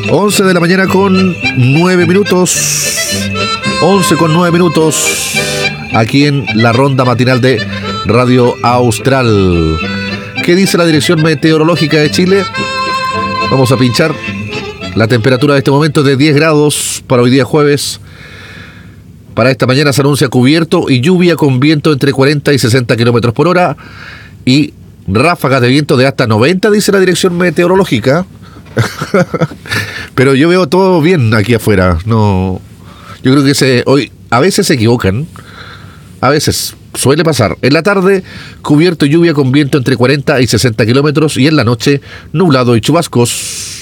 11 de la mañana con 9 minutos. 11 con 9 minutos. Aquí en la ronda matinal de Radio Austral. ¿Qué dice la Dirección Meteorológica de Chile? Vamos a pinchar. La temperatura de este momento es de 10 grados para hoy día jueves. Para esta mañana se anuncia cubierto y lluvia con viento entre 40 y 60 kilómetros por hora. Y ráfagas de viento de hasta 90, dice la Dirección Meteorológica. Pero yo veo todo bien aquí afuera. No, yo creo que hoy a veces se equivocan. A veces suele pasar. En la tarde, cubierto y lluvia con viento entre 40 y 60 kilómetros. Y en la noche, nublado y chubascos.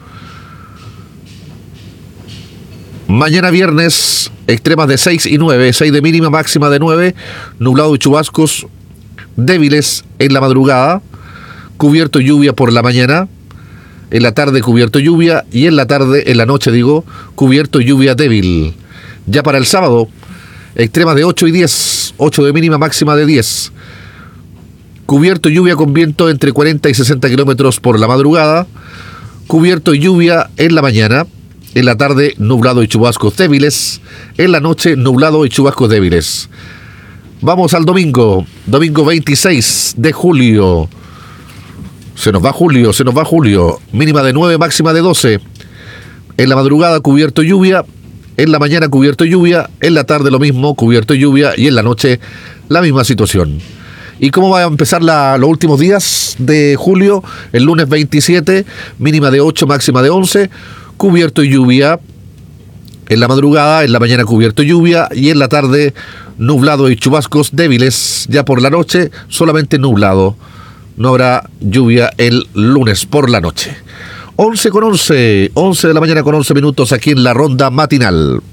Mañana viernes, extremas de 6 y 9. 6 de mínima, máxima de 9. Nublado y chubascos débiles en la madrugada. Cubierto y lluvia por la mañana. En la tarde, cubierto y lluvia. Y en la noche, cubierto y lluvia débil. Ya para el sábado, extremas de 8 y 10. 8 de mínima, máxima de 10. Cubierto y lluvia con viento entre 40 y 60 kilómetros por la madrugada. Cubierto y lluvia en la mañana. En la tarde, nublado y chubascos débiles. En la noche, nublado y chubascos débiles. Vamos al domingo. Domingo 26 de julio. Se nos va julio. Mínima de 9, máxima de 12. En la madrugada, cubierto y lluvia. En la mañana, cubierto y lluvia. En la tarde, lo mismo, cubierto y lluvia. Y en la noche, la misma situación. ¿Y cómo va a empezar los últimos días de julio? El lunes 27, mínima de 8, máxima de 11. Cubierto y lluvia en la madrugada, en la mañana cubierto y lluvia y en la tarde nublado y chubascos débiles. Ya por la noche solamente nublado. No habrá lluvia el lunes por la noche. 11 de la mañana con 11 minutos aquí en la ronda matinal.